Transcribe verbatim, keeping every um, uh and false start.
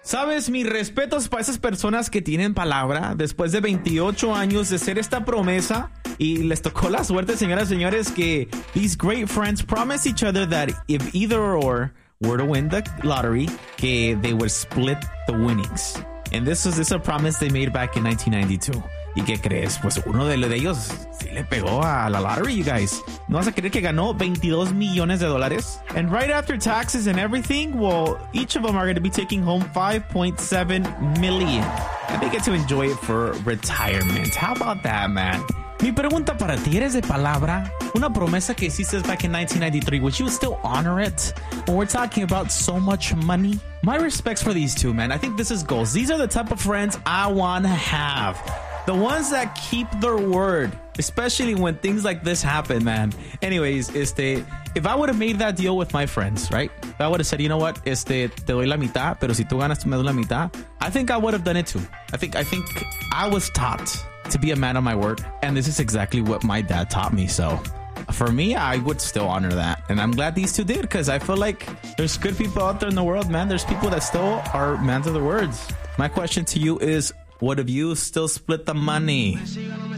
Sabes, mis respetos para esas personas que tienen palabra después de veintiocho años de ser esta promesa y les tocó la suerte, señoras y señores, que these great friends promised each other that if either or were to win the lottery, que they would split the winnings. And this was this a promise they made back in nineteen ninety-two. ¿Y qué crees? Pues uno de, de ellos sí le pegó a la lottery, you guys. ¿No vas a creer que ganó veintidós millones de dólares? And right after taxes and everything, well, each of them are going to be taking home five point seven million. And they get to enjoy it for retirement. How about that, man? Mi pregunta para ti, ¿eres de palabra? Una promesa que hiciste back in nineteen ninety-three, would you still honor it? When we're talking about so much money? My respects for these two, man. I think this is goals. These are the type of friends I want to have. The ones that keep their word, especially when things like this happen, man. Anyways, este, if I would have made that deal with my friends, right? If I would have said, you know what, este, te doy la mitad, pero si tú ganas, tú me doy la mitad. I think I would have done it too. I think, I think I was taught to be a man of my word, and this is exactly what my dad taught me. So for me, I would still honor that, and I'm glad these two did, because I feel like there's good people out there in the world, man. There's people that still are men of their words. My question to you is, would have you still split the money?